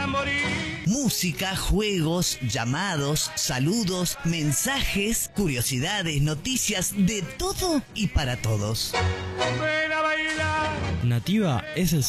Música, juegos, llamados, saludos, mensajes, curiosidades, noticias, de todo y para todos. Nativa es el